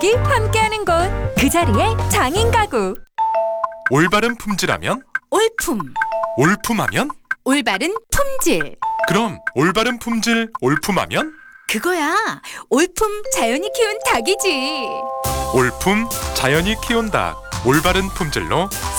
닭이 함께하는 곳, 그 자리에 장인 가구. 올바른 품질하면? 올품, 올품하면? 올바른 품질. 그럼 올바른 품질 올품하면? 그거야. 올품 자연이 키운 닭이지. 올품 자연이 키운 닭, 올바른 품질로